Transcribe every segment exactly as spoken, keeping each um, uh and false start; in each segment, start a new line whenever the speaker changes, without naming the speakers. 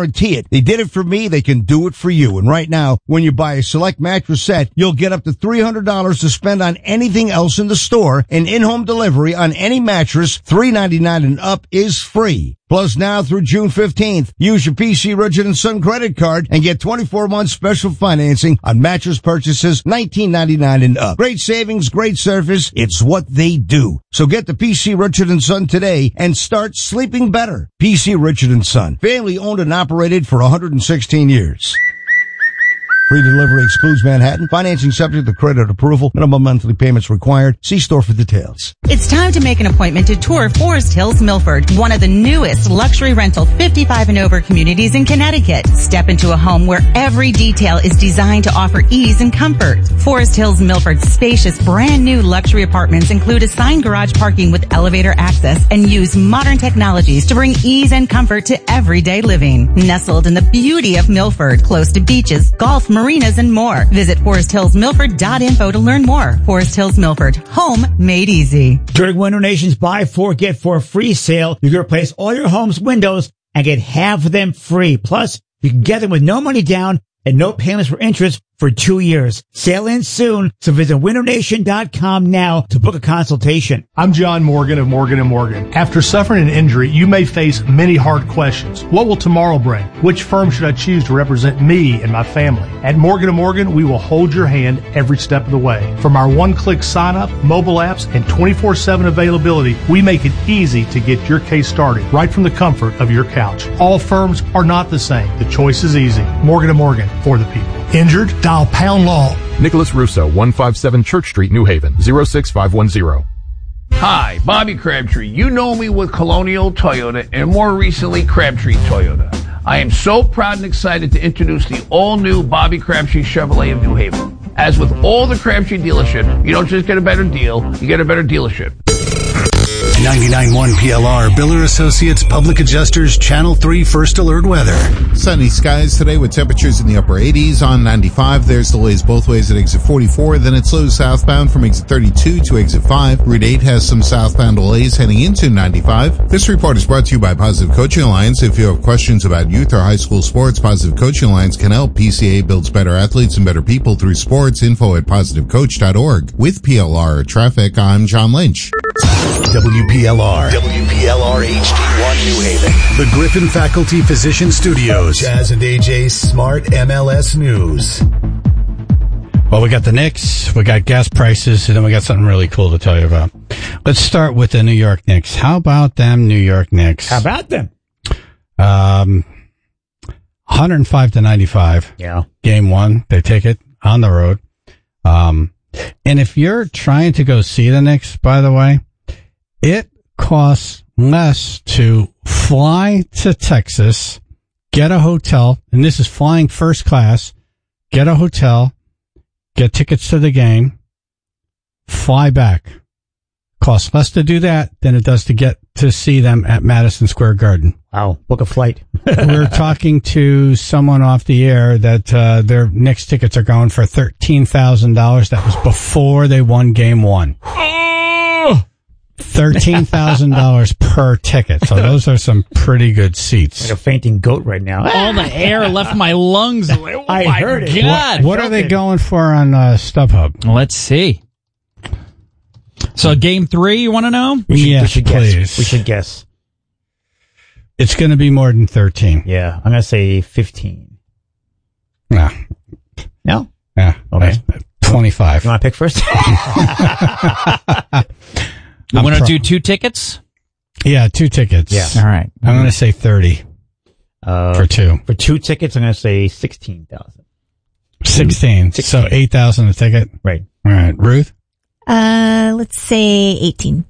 guarantee it. They did it for me. They can do it for you. And right now, when you buy a Select mattress set, you'll get up to three hundred dollars to spend on anything else in the store, and in-home delivery on any mattress, three ninety-nine and up, is free. Plus, now through June fifteenth, use your P C Richard and Son credit card and get twenty-four months special financing on mattress purchases, nineteen ninety-nine and up. Great savings, great service. It's what they do. So get the P C Richard and Son today and start sleeping better. P C Richard and Son, family owned and operated for one hundred sixteen years. Free delivery excludes Manhattan. Financing subject to credit approval. Minimum monthly payments required. See store for details.
It's time to make an appointment to tour Forest Hills Milford, one of the newest luxury rental fifty-five and over communities in Connecticut. Step into a home where every detail is designed to offer ease and comfort. Forest Hills Milford's spacious brand new luxury apartments include assigned garage parking with elevator access and use modern technologies to bring ease and comfort to everyday living. Nestled in the beauty of Milford, close to beaches, golf, marinas, and more. Visit forest hills milford dot info to learn more. Forest Hills Milford, home made easy.
During Window Nation's Buy Four, Get Four free sale, you can replace all your home's windows and get half of them free. Plus, you can get them with no money down and no payments for interest for two years. Sale ends soon, so visit window nation dot com now to book a consultation.
I'm John Morgan of Morgan and Morgan. After suffering an injury, you may face many hard questions. What will tomorrow bring? Which firm should I choose to represent me and my family? At Morgan and Morgan, we will hold your hand every step of the way. From our one-click sign-up, mobile apps, and twenty-four seven availability, we make it easy to get your case started right from the comfort of your couch. All firms are not the same. The choice is easy. Morgan and Morgan, for the people. Injured? Dial pound law.
Nicholas Russo, one fifty-seven Church Street, New Haven, zero six five one zero.
Hi, Bobby Crabtree. You know me with Colonial Toyota and more recently Crabtree Toyota. I am so proud and excited to introduce the all-new Bobby Crabtree Chevrolet of New Haven. As with all the Crabtree dealership, you don't just get a better deal, you get a better dealership.
ninety-nine point one P L R, Biller Associates, Public Adjusters, Channel three First Alert Weather.
Sunny skies today with temperatures in the upper eighties. On ninety-five, there's delays both ways at exit forty-four. Then it slows southbound from exit thirty-two to exit five. Route eight has some southbound delays heading into ninety-five. This report is brought to you by Positive Coaching Alliance. If you have questions about youth or high school sports, Positive Coaching Alliance can help. P C A builds better athletes and better people through sports. Info at positive coach dot org. With P L R Traffic, I'm John Lynch.
W P L R.
W P L R H D one New Haven.
The Griffin Faculty Physician Studios. Jazz and A J's Smart M L S News.
Well, we got the Knicks, we got gas prices, and then we got something really cool to tell you about. Let's start with the New York Knicks. How about them New York Knicks?
How about them?
Um, one oh five to ninety-five.
Yeah.
Game one, they take it on the road. Um, and if you're trying to go see the Knicks, by the way, it costs less to fly to Texas, get a hotel, and this is flying first class, get a hotel, get tickets to the game, fly back. Costs less to do that than it does to get to see them at Madison Square Garden.
Wow, book a flight.
We're talking to someone off the air that uh, their Knicks tickets are going for thirteen thousand dollars. That was before they won game one.
Oh!
thirteen thousand dollars per ticket. So those are some pretty good seats.
Like a fainting goat right now.
All the air left my lungs. Oh,
I
my
heard it.
God.
What, what are they going for on uh, StubHub?
Let's see. So game three, you want to know?
We should,
yes,
we should
please.
Guess. We should guess.
It's going to be more than thirteen.
Yeah, I'm going to say fifteen.
No.
No?
Yeah.
Okay.
twenty-five.
You want to pick first?
You want to do two tickets?
Yeah, two tickets.
Yeah.
All right.
I'm going to say thirty
uh,
for two.
For two tickets, I'm going to say sixteen thousand.
sixteen.
sixteen.
So eight thousand a ticket.
Right.
All right. Ruth?
Uh, let's say eighteen.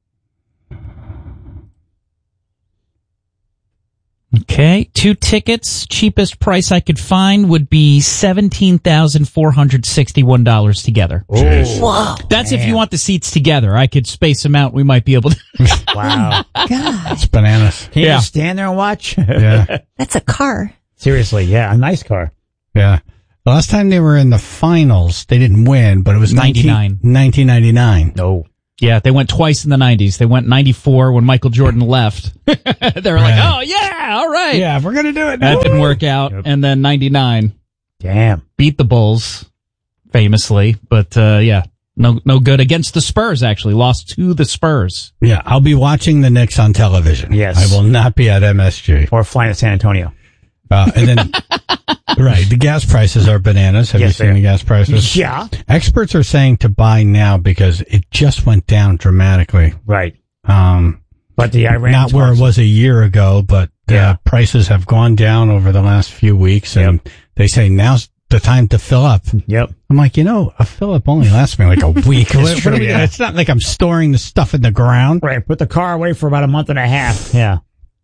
Okay. Two tickets. Cheapest price I could find would be seventeen thousand four hundred sixty-one dollars together.
Oh.
Whoa.
That's
Damn.
if you want the seats together. I could space them out. We might be able to.
Wow.
God,
It's bananas.
Can you
Yeah.
just stand there and watch?
Yeah.
that's a car.
Seriously, yeah. A nice car.
Yeah. The last time they were in the finals, they didn't win, but it was
ninety-nine.
nineteen ninety-nine.
No.
Yeah, they went twice in the nineties. They went ninety-four when Michael Jordan left. They were like, oh, yeah, all right.
Yeah, we're going to do it.
That didn't work out. Yep. And then ninety-nine.
Damn.
Beat the Bulls, famously. But, uh, yeah, no no good against the Spurs, actually. Lost to the Spurs.
Yeah, I'll be watching the Knicks on television.
Yes.
I will not be at M S G.
Or flying to San Antonio.
Uh, and then, right, the gas prices are bananas. Have
Yes,
you seen
they
the gas prices?
Yeah.
Experts are saying to buy now because it just went down dramatically.
Right.
Um,
but the Iran
not where it was a year ago, but the
Yeah.
prices have gone down over the last few weeks, and
Yep.
they say now's the time to fill up.
Yep.
I'm like, you know, a fill up only lasts me like a week.
It's
What-
true,
what do we-
yeah.
It's not like I'm storing the stuff in the ground.
Right. Put the car away for about a month and a half. Yeah.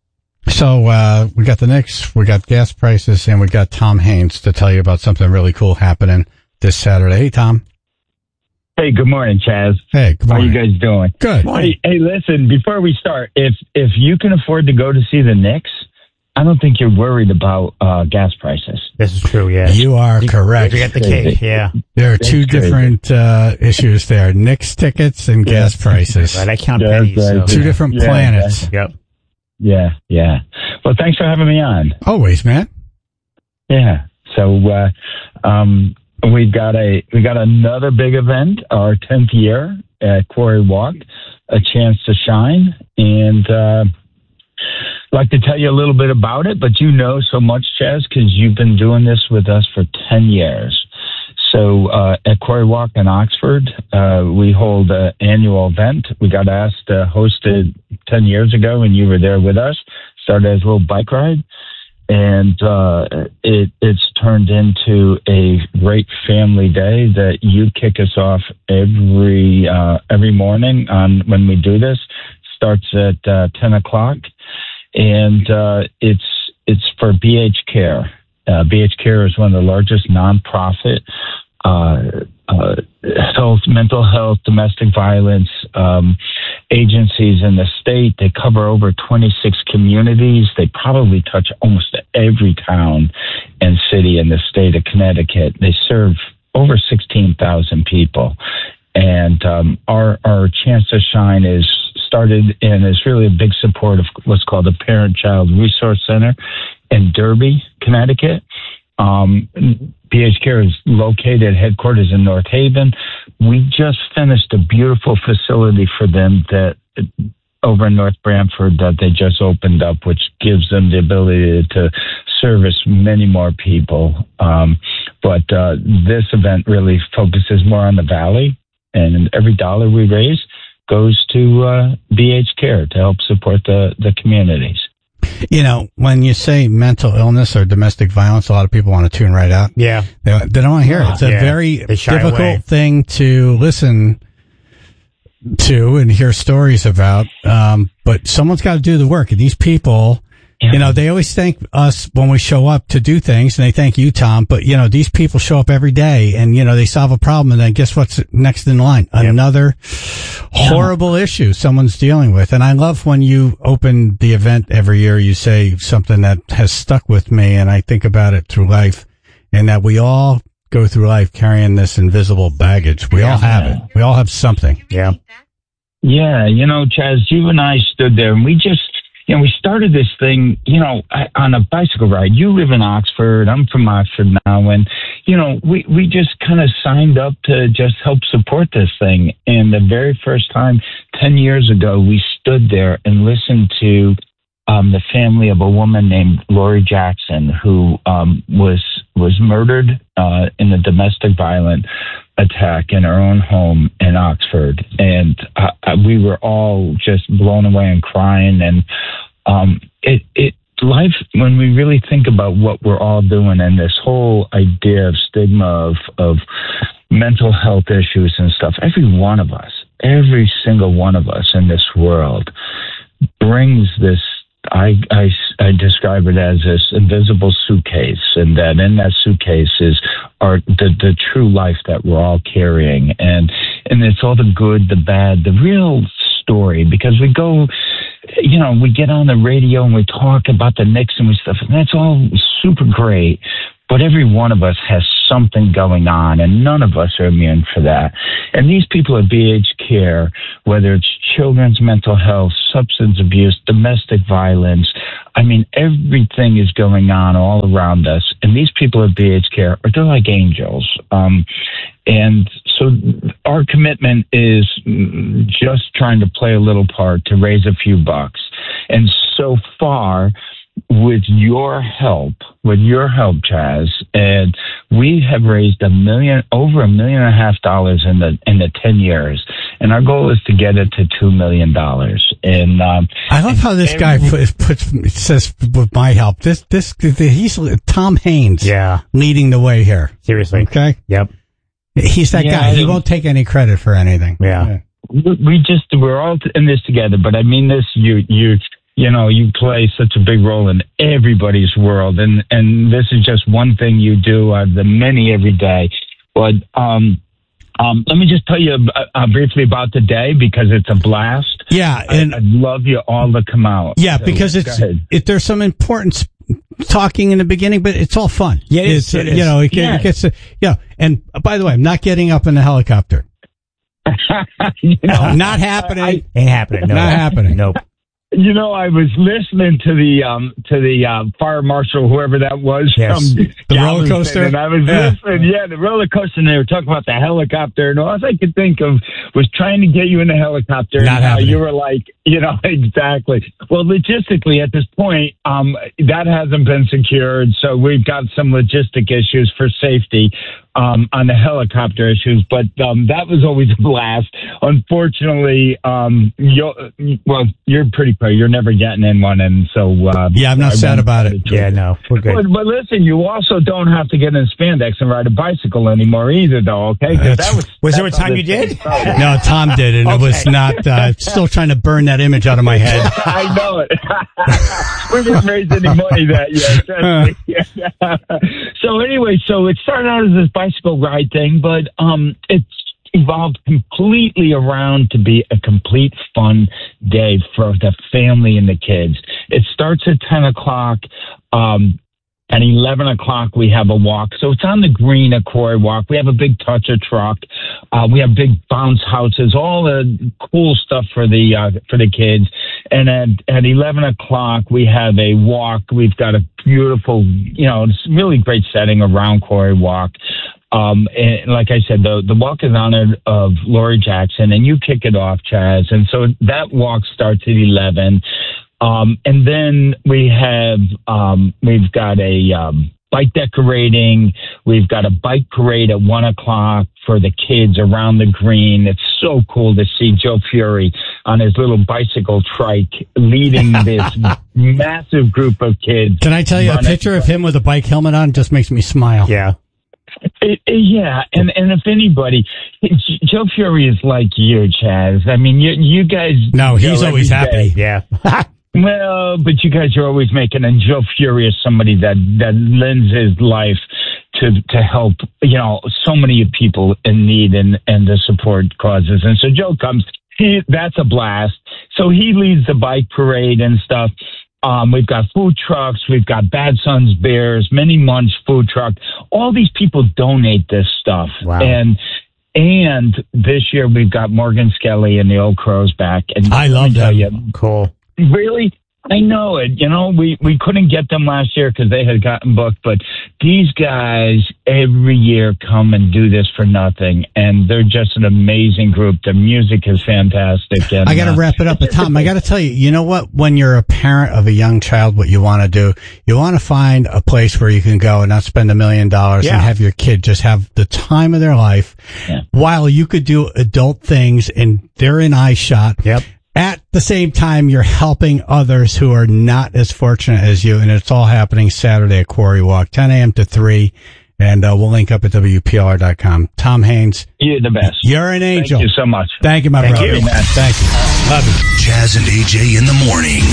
So, uh, we got the Knicks, we got gas prices, and we got Tom Haynes to tell you about something really cool happening this Saturday. Hey, Tom.
Hey, good morning, Chaz.
Hey, good morning.
How you guys doing?
Good.
Hey, hey, listen, before we start, if if you can afford to go to see the Knicks, I don't think you're worried about uh, gas prices.
This is true, yeah.
You are
You-
correct.
You get the cake, yeah.
There are
That's
two
crazy.
different uh, issues there: Knicks tickets and gas prices.
Right, I count
That's
pennies.
right.
So.
Two different
Yeah,
planets.
Yep.
Yeah, yeah. Well, thanks for having me on.
Always, man.
Yeah. So uh, um, we've got a we got another big event, our tenth year at Quarry Walk, a chance to shine, and uh, I'd like to tell you a little bit about it. But you know so much, Chaz, because you've been doing this with us for ten years. So uh, at Quarry Walk in Oxford, uh, we hold an annual event. We got asked to host it ten years ago, and you were there with us. Started as a little bike ride. And uh, it, it's turned into a great family day that you kick us off every uh, every morning on when we do this. Starts at uh, ten o'clock, and uh, it's it's for B H Care. Uh, B H Care is one of the largest nonprofit uh, uh, health, mental health, domestic violence um, agencies in the state. They cover over twenty-six communities. They probably touch almost every town and city in the state of Connecticut. They serve over sixteen thousand people. And um, our our chance to shine is started and is really a big support of what's called the Parent-Child Resource Center in Derby, Connecticut. Um, B H Care is located headquarters in North Haven. We just finished a beautiful facility for them that over in North Branford that they just opened up, which gives them the ability to service many more people. Um, but uh, this event really focuses more on the Valley, and every dollar we raise goes to uh, B H Care to help support the, the communities.
You know, when you say mental illness or domestic violence, a lot of people want to tune right out.
Yeah.
They, they don't want to hear it. It's a
Yeah.
very
They shy
difficult
away.
thing to listen to and hear stories about. Um, but someone's got to do the work. And these people, you know, they always thank us when we show up to do things, and they thank you, Tom. But, you know, these people show up every day and, you know, they solve a problem, and then guess what's next in line? Another horrible issue someone's dealing with. And I love when you open the event every year, you say something that has stuck with me, and I think about it through life, and that we all go through life carrying this invisible baggage. We all have it. We all have something.
Yeah.
Yeah, you know, Chaz, you and I stood there, and we just, you know, we started this thing, you know, I- on a bicycle ride. You live in Oxford. I'm from Oxford now. And, you know, we, we just kind of signed up to just help support this thing. And the very first time, ten years ago, we stood there and listened to um, the family of a woman named Lori Jackson, who um, was was murdered uh, in a domestic violent attack in her own home in Oxford. And uh, we were all just blown away and crying. And um, it, it, life, when we really think about what we're all doing and this whole idea of stigma of, of mental health issues and stuff, every one of us, every single one of us in this world brings this, I, I, I describe it as this invisible suitcase, and that in that suitcase is our the, the true life that we're all carrying, and and it's all the good, the bad, the real story. Because we go, you know, we get on the radio and we talk about the Knicks and we stuff, and that's all super great. but every one of us has something going on, and none of us are immune for that. And these people at B H Care, whether it's children's mental health, substance abuse, domestic violence, I mean, everything is going on all around us. And these people at B H Care, they're like angels. Um, and so our commitment is just trying to play a little part to raise a few bucks. And so far, with your help, with your help, Chaz, and we have raised a million, over a million and a half dollars in the in the ten years, and our goal is to get it to two million dollars. And um,
I love how this guy puts, puts says with my help. This this he's Tom Haynes,
yeah,
leading the way here.
Seriously,
okay,
yep.
He's that
Yeah,
guy. He
I-
won't take any credit for anything.
Yeah.
we we just we're all in this together. But I mean this, you you. You know, you play such a big role in everybody's world, and, and this is just one thing you do out of the many every day. But um, um, let me just tell you uh, briefly about the day, because it's a blast.
Yeah, and
I, I'd love you all to come out.
Yeah,
So,
because it's
go ahead.
it, there's some important sp- talking in the beginning, but it's all fun.
Yeah, it is,
It's,
it
uh,
is.
You know, it,
Yeah.
it gets to, yeah. And uh, by the way, I'm not getting up in the helicopter.
You know,
Not happening.
I-
Ain't happening. No.
Not happening.
Nope.
You know, I was listening to the um to the uh, fire marshal, whoever that was,
Yes.
from
The roller
Galveston,
coaster?
and I was
Yeah.
listening, yeah, the roller coaster, and they were talking about the helicopter, and all I could think of was trying to get you in the helicopter.
Not
and how
happening.
you were like, you know, exactly. Well, logistically, at this point, um, that hasn't been secured, so we've got some logistic issues for safety um, on the helicopter issues, but um, that was always a blast. Unfortunately, um, you'll, well, you're pretty pro. You're never getting in one, and so uh,
Yeah, I'm not
I
sad
won't
about
put
it.
to
Yeah, no, we're good.
But, but listen, you also don't have to get in spandex and ride a bicycle anymore either, though. Okay, 'Cause
That's-
that was
Was there a
that's how
time you
this
did?
thing started.
No, Tom did, and it was
Okay.
not. Uh, still trying to burn that image out of my head.
I know it. We didn't raise any money that yet. So anyway, so it started out as this bicycle ride thing, but um, it's evolved completely around to be a complete fun day for the family and the kids. It starts at ten o'clock. Um, At eleven o'clock, we have a walk. So it's on the green at Quarry Walk. We have a big toucher truck. Uh, we have big bounce houses, all the cool stuff for the uh, for the kids. And at, at eleven o'clock, we have a walk. We've got a beautiful, you know, it's really great setting around Quarry Walk. Um, and like I said, the, the walk is in honor of Lori Jackson, and you kick it off, Chaz. And so that walk starts at eleven. Um, and then we have, um, we've got a, um, bike decorating. We've got a bike parade at one o'clock for the kids around the green. It's so cool to see Joe Fury on his little bicycle trike leading this massive group of kids.
Can I tell you, a
running-
picture of him with a bike helmet on just makes me smile.
Yeah.
It, it, yeah, and and if anybody, Joe Fury is like you, Chaz. I mean, you you guys.
No, he's
go
always
every
happy.
day.
Yeah.
Well, but you guys are always making, and Joe Fury is somebody that, that lends his life to to help, you know, so many people in need and, and to support causes. And so Joe comes, he, that's a blast. So he leads the bike parade and stuff. Um, we've got food trucks. We've got Bad Sons Bears, Many Munch food truck. All these people donate this stuff.
Wow.
And and this year we've got Morgan Skelly and the Old Crows back. And
I love
let me tell
them.
you,
Cool.
Really? I know it. You know, we, we couldn't get them last year because they had gotten booked, but these guys every year come and do this for nothing, and they're just an amazing group. The music is fantastic. And,
I got to
uh,
wrap it up, but Tom, I got to tell you, you know what? When you're a parent of a young child, what you want to do, you want to find a place where you can go and not spend a million dollars
Yeah.
and have your kid just have the time of their life
Yeah.
while you could do adult things and they're in eye shot.
Yep.
At the same time, you're helping others who are not as fortunate as you, and it's all happening Saturday at Quarry Walk, ten a.m. to three, and uh, we'll link up at W P L R dot com. Tom Haynes.
You're the best.
You're an angel.
Thank you so much.
Thank you, my
Thank
brother.
you.
Thank you. Love you.
Chaz and A J in the morning.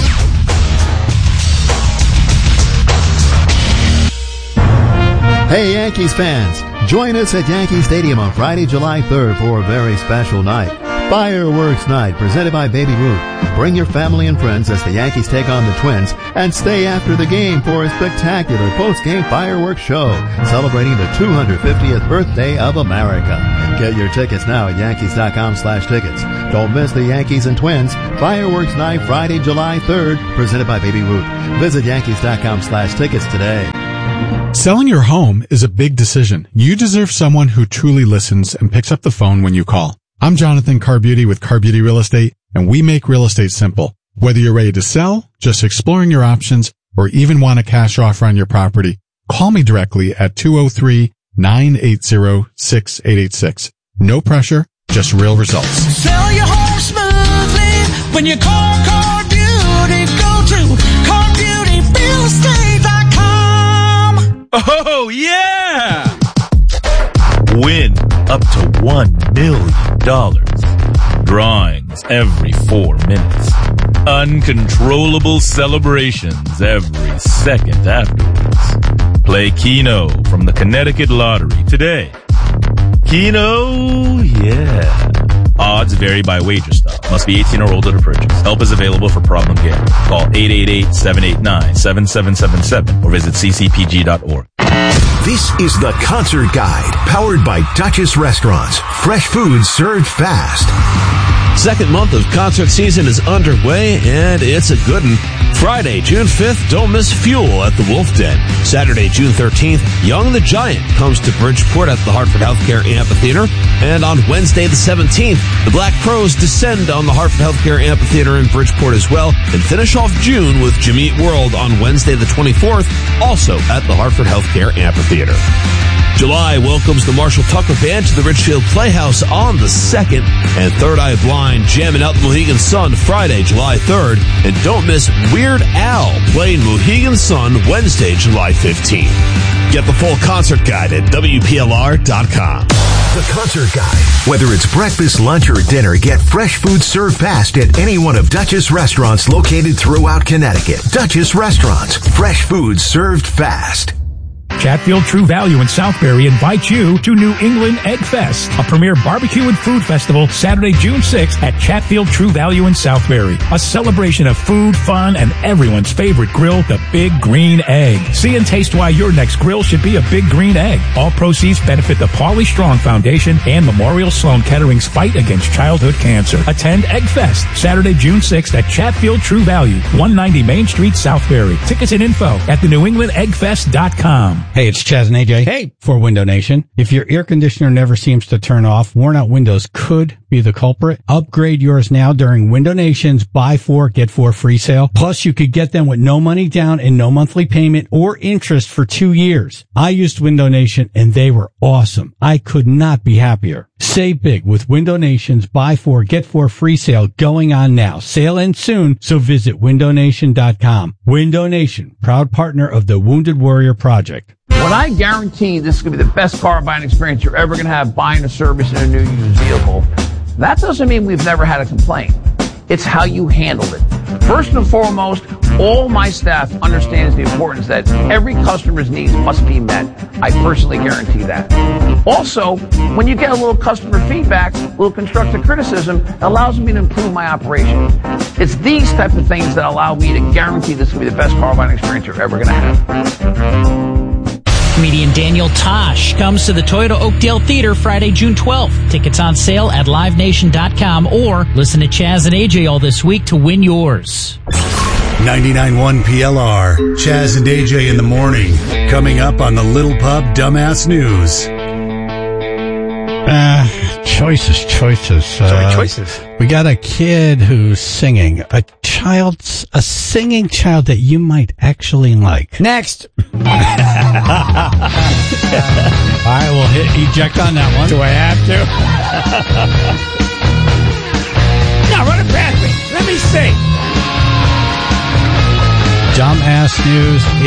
Hey, Yankees fans. Join us at Yankee Stadium on Friday, July third for a very special night. Fireworks Night, presented by Baby Ruth. Bring your family and friends as the Yankees take on the Twins, and stay after the game for a spectacular post-game fireworks show celebrating the two hundred fiftieth birthday of America. Get your tickets now at Yankees.com slash tickets. Don't miss the Yankees and Twins Fireworks Night, Friday, July third, presented by Baby Ruth. Visit Yankees.com slash tickets today.
Selling your home is a big decision. You deserve someone who truly listens and picks up the phone when you call. I'm Jonathan Carbeauty with Carbeauty Real Estate, and we make real estate simple. Whether you're ready to sell, just exploring your options, or even want a cash offer on your property, call me directly at two oh three, nine eight zero, six eight eight six. No pressure, just real results.
Sell your home smoothly when you call Carbeauty. Go to car beauty real estate dot com.
Oh, yeah! Win up to one million dollars. Drawings every four minutes. Uncontrollable celebrations every second afterwards. Play Keno from the Connecticut Lottery today. Keno, yeah. Odds vary by wager style. Must be eighteen or older to purchase. Help is available for problem gambling. Call eight eight eight, seven eight nine, seven seven seven seven or visit c c p g dot org.
This is the Concert Guide, powered by Duchess Restaurants. Fresh food served fast.
Second month of concert season is underway, and it's a good one. Friday, June fifth, don't miss Fuel at the Wolf Den. Saturday, June thirteenth, Young the Giant comes to Bridgeport at the Hartford Healthcare Amphitheater. And on Wednesday the seventeenth, the Black Crowes descend on the Hartford Healthcare Amphitheater in Bridgeport as well, and finish off June with Jimmy Eat World on Wednesday the twenty-fourth, also at the Hartford Healthcare Amphitheater. July welcomes the Marshall Tucker Band to the Richfield Playhouse on the second, and Third Eye Blind jamming out the Mohegan Sun Friday, July third, and don't miss Weird Al playing Mohegan Sun Wednesday, July fifteenth. Get the full concert guide at W P L R dot com.
The Concert Guide. Whether it's breakfast, lunch, or dinner, get fresh food served fast at any one of Duchess restaurants located throughout Connecticut. Duchess Restaurants. Fresh food served fast.
Chatfield True Value in Southbury invites you to New England Egg Fest, a premier barbecue and food festival Saturday, June sixth at Chatfield True Value in Southbury. A celebration of food, fun, and everyone's favorite grill, the Big Green Egg. See and taste why your next grill should be a Big Green Egg. All proceeds benefit the Pauly Strong Foundation and Memorial Sloan Kettering's fight against childhood cancer. Attend Egg Fest Saturday, June sixth at Chatfield True Value, one ninety Main Street, Southbury. Tickets and info at the new england egg fest dot com.
Hey, it's Chaz and A J. Hey. For Window Nation. If your air conditioner never seems to turn off, worn out windows could be the culprit. Upgrade yours now during Window Nation's buy four, get four free sale. Plus, you could get them with no money down and no monthly payment or interest for two years. I used Window Nation and they were awesome. I could not be happier. Save big with Window Nation's buy four, get four free sale going on now. Sale ends soon, so visit window nation dot com. Window Nation, proud partner of the Wounded Warrior Project.
When I guarantee this is going to be the best car buying experience you're ever going to have buying a service in a new used vehicle, that doesn't mean we've never had a complaint. It's how you handled it. First and foremost, all my staff understands the importance that every customer's needs must be met. I personally guarantee that. Also, when you get a little customer feedback, a little constructive criticism, it allows me to improve my operation. It's these type of things that allow me to guarantee this will be the best car buying experience you're ever going to have.
Comedian Daniel Tosh comes to the Toyota Oakdale Theater Friday, June twelfth. Tickets on sale at live nation dot com or listen to Chaz and A J all this week to win yours.
ninety-nine point one P L R, Chaz and A J in the morning. Coming up on the Little Pub Dumbass News.
Uh, choices, choices.
So
uh,
many choices.
We got a kid who's singing. A child, a singing child that you might actually like.
Next.
All right, we'll hit eject on that one.
Do I have to? No, run it past me. Let me see.
Dumbass News.